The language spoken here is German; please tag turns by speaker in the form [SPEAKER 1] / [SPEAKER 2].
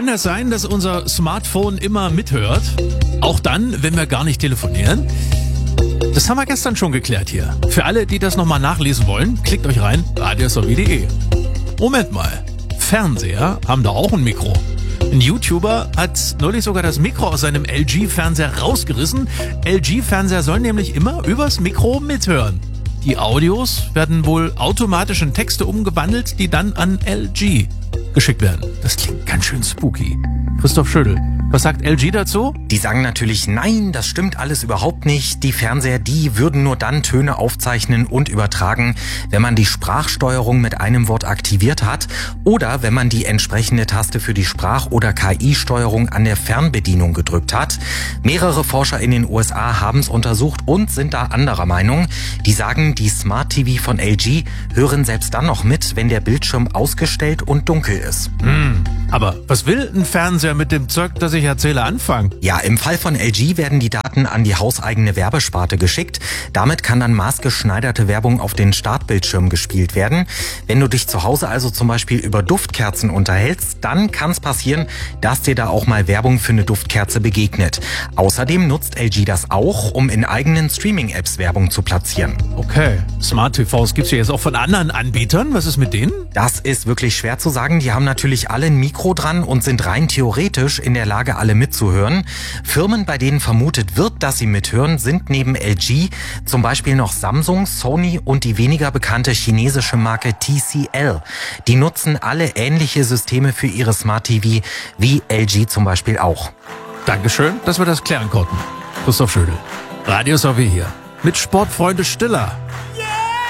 [SPEAKER 1] Kann das sein, dass unser Smartphone immer mithört? Auch dann, wenn wir gar nicht telefonieren? Das haben wir gestern schon geklärt hier. Für alle, die das nochmal nachlesen wollen, klickt euch rein, radiosw.de. Moment mal, Fernseher haben da auch ein Mikro. Ein YouTuber hat neulich sogar das Mikro aus seinem LG-Fernseher rausgerissen. LG-Fernseher sollen nämlich immer übers Mikro mithören. Die Audios werden wohl automatisch in Texte umgewandelt, die dann an LG geschickt werden. Das klingt ganz schön spooky. Christoph Schödel, was sagt LG dazu?
[SPEAKER 2] Die sagen natürlich, nein, das stimmt alles überhaupt nicht. Die Fernseher, die würden nur dann Töne aufzeichnen und übertragen, wenn man die Sprachsteuerung mit einem Wort aktiviert hat oder wenn man die entsprechende Taste für die Sprach- oder KI-Steuerung an der Fernbedienung gedrückt hat. Mehrere Forscher in den USA haben es untersucht und sind da anderer Meinung. Die sagen, die Smart TV von LG hören selbst dann noch mit, wenn der Bildschirm ausgestellt und dunkel ist.
[SPEAKER 1] Aber was will ein Fernseher mit dem Zeug, das ich erzähle, anfangen?
[SPEAKER 2] Ja, im Fall von LG werden die Daten an die hauseigene Werbesparte geschickt. Damit kann dann maßgeschneiderte Werbung auf den Startbildschirm gespielt werden. Wenn du dich zu Hause also zum Beispiel über Duftkerzen unterhältst, dann kann es passieren, dass dir da auch mal Werbung für eine Duftkerze begegnet. Außerdem nutzt LG das auch, um in eigenen Streaming-Apps Werbung zu platzieren.
[SPEAKER 1] Okay, Smart TVs gibt's ja jetzt auch von anderen Anbietern. Was ist mit denen?
[SPEAKER 2] Das ist wirklich schwer zu sagen. Die haben natürlich alle ein Mikro dran und sind rein theoretisch in der Lage, alle mitzuhören. Firmen, bei denen vermutet wird, dass sie mithören, sind neben LG zum Beispiel noch Samsung, Sony und die weniger bekannte chinesische Marke TCL. Die nutzen alle ähnliche Systeme für ihre Smart TV, wie LG zum Beispiel auch.
[SPEAKER 1] Dankeschön, dass wir das klären konnten. Christoph Schödel, Radio SW hier. Mit Sportfreunde Stiller.